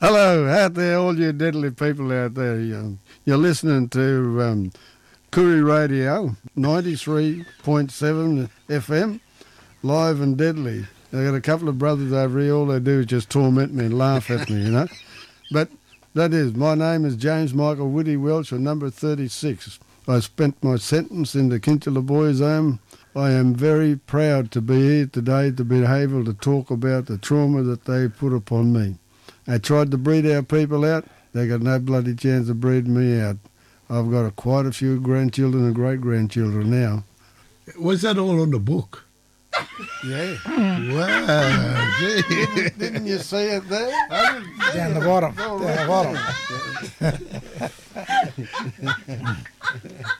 Hello, out there, all you deadly people out there. You're listening to Koori Radio, 93.7 FM, live and deadly. I've got a couple of brothers over here. All they do is just torment me and laugh at me, But that is, my name is James Michael Woody Welch, number 36. I spent my sentence in the Kinchela Boys Home. I am very proud to be here today to be able to talk about the trauma that they put upon me. They tried to breed our people out. They got no bloody chance of breeding me out. I've got quite a few grandchildren and great-grandchildren now. Was that all on the book? Yeah. Wow. Gee. Didn't you see it there? Down the bottom. Down the bottom.